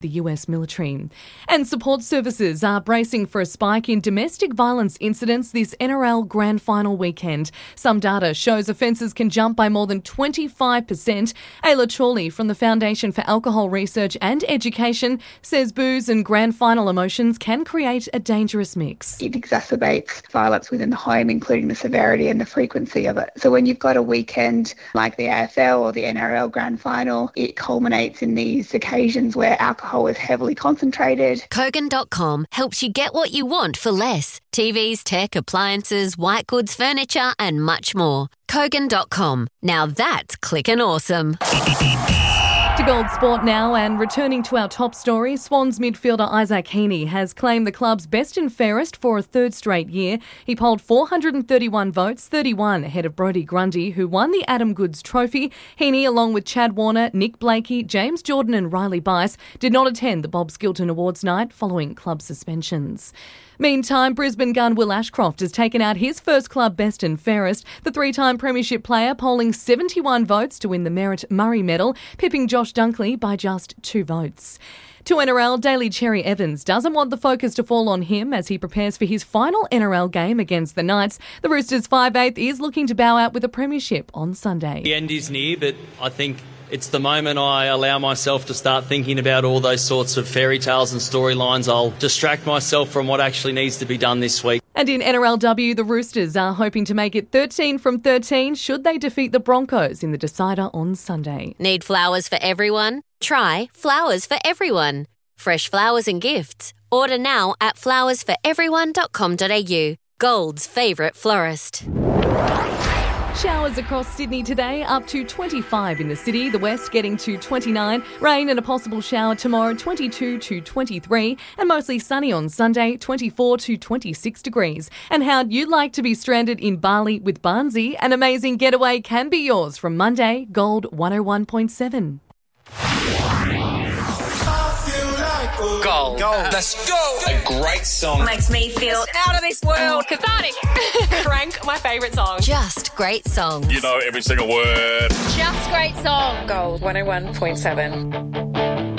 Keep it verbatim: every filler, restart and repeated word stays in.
the U S military. And support services are bracing for a spike in domestic violence incidents this N R L Grand Final weekend. Some data shows offences can jump by more than twenty-five percent. Ayla Chorley from the Foundation for Alcohol Research and Education says booze and Grand Final emotions can create a dangerous mix. It exacerbates violence within the home, including the severity and the frequency of it. So when you've got a weekend like the A F L or the N R L Grand Final, it culminates in these occasions where alcohol is heavily concentrated. Kogan dot com helps you get what you want for less. T Vs, tech, appliances, white goods, furniture and much more. Kogan dot com. Now that's clickin' awesome. To Gold Sport now, and returning to our top story, Swans midfielder Isaac Heaney has claimed the club's best and fairest for a third straight year. He polled four hundred thirty-one votes, thirty-one ahead of Brodie Grundy, who won the Adam Goodes Trophy. Heaney, along with Chad Warner, Nick Blakey, James Jordan and Riley Bice, did not attend the Bob Skilton Awards night following club suspensions. Meantime, Brisbane gun Will Ashcroft has taken out his first club best and fairest. The three-time premiership player polling seventy-one votes to win the Merritt Murray Medal, pipping Josh Dunkley by just two votes. To N R L, Daly Cherry Evans doesn't want the focus to fall on him as he prepares for his final N R L game against the Knights. The Roosters' five eighth is looking to bow out with a premiership on Sunday. The end is near, but I think it's the moment I allow myself to start thinking about all those sorts of fairy tales and storylines. I'll distract myself from what actually needs to be done this week. And in N R L W, the Roosters are hoping to make it thirteen from thirteen should they defeat the Broncos in the decider on Sunday. Need flowers for everyone? Try Flowers for Everyone. Fresh flowers and gifts. Order now at flowers for everyone dot com dot a u. Gold's favourite florist. Showers across Sydney today, up to twenty-five in the city, the west getting to twenty-nine. Rain and a possible shower tomorrow, twenty-two to twenty-three. And mostly sunny on Sunday, twenty-four to twenty-six degrees. And how'd you like to be stranded in Bali with Barnsey? An amazing getaway can be yours from Monday, Gold one oh one point seven. Gold. Gold. Let's go. A great song. Makes me feel out of this world. Cathartic. Crank, my favourite song. Just great songs. You know every single word. Just great song. Gold one oh one point seven.